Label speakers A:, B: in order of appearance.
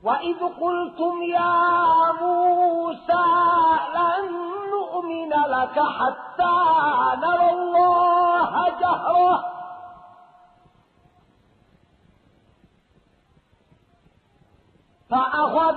A: وإذ قلتم يا موسى لن نؤمن لك حتى نرى الله جهرة فأخذ